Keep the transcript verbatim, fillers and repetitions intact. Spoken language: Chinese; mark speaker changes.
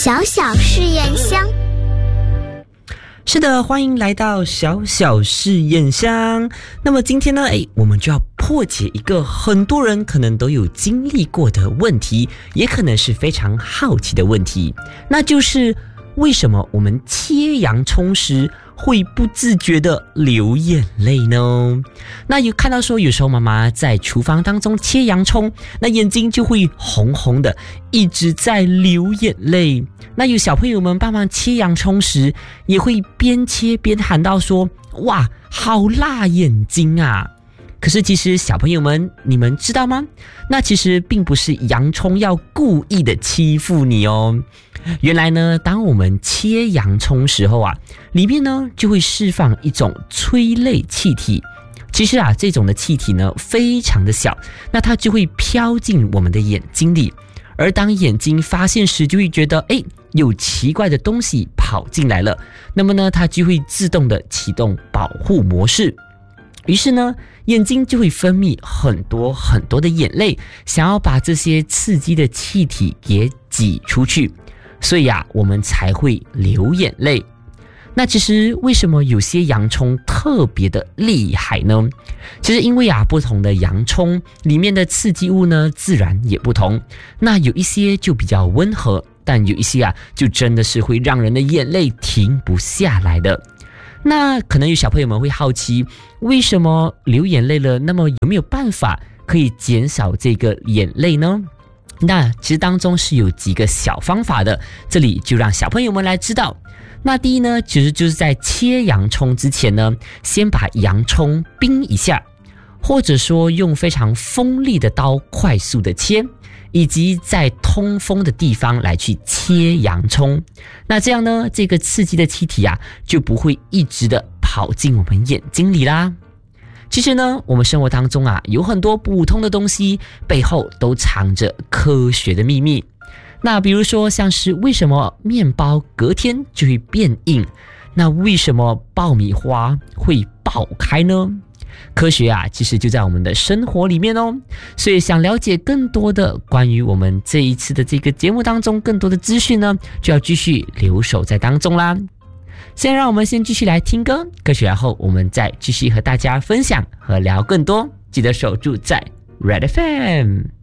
Speaker 1: 小小试验箱。
Speaker 2: 是的，欢迎来到小小试验箱。那么今天呢，诶，我们就要破解一个很多人可能都有经历过的问题，也可能是非常好奇的问题，那就是为什么我们切洋葱时会不自觉的流眼泪呢？那有看到说有时候妈妈在厨房当中切洋葱，那眼睛就会红红的，一直在流眼泪。那有小朋友们帮忙切洋葱时，也会边切边喊到说，哇，好辣眼睛啊。可是其实小朋友们，你们知道吗？那其实并不是洋葱要故意的欺负你哦。原来呢，当我们切洋葱时候啊，里面呢就会释放一种催泪气体。其实啊，这种的气体呢非常的小，那它就会飘进我们的眼睛里。而当眼睛发现时，就会觉得诶，有奇怪的东西跑进来了，那么呢，它就会自动的启动保护模式。于是呢，眼睛就会分泌很多很多的眼泪，想要把这些刺激的气体给挤出去，所以啊，我们才会流眼泪。那其实为什么有些洋葱特别的厉害呢？其实因为啊，不同的洋葱里面的刺激物呢，自然也不同。那有一些就比较温和，但有一些啊，就真的是会让人的眼泪停不下来的。那可能有小朋友们会好奇，为什么流眼泪了？那么有没有办法可以减少这个眼泪呢？那其实当中是有几个小方法的，这里就让小朋友们来知道。那第一呢，其实就是在切洋葱之前呢，先把洋葱冰一下，或者说用非常锋利的刀快速的切，以及在通风的地方来去切洋葱。那这样呢，这个刺激的气体啊，就不会一直的跑进我们眼睛里啦。其实呢，我们生活当中啊，有很多普通的东西背后都藏着科学的秘密。那比如说像是为什么面包隔天就会变硬，那为什么爆米花会爆开呢？科学啊，其实就在我们的生活里面哦。所以想了解更多的关于我们这一次的这个节目当中更多的资讯呢，就要继续留守在当中啦。现在让我们先继续来听歌，歌曲然后我们再继续和大家分享和聊更多。记得守住在 Red F M。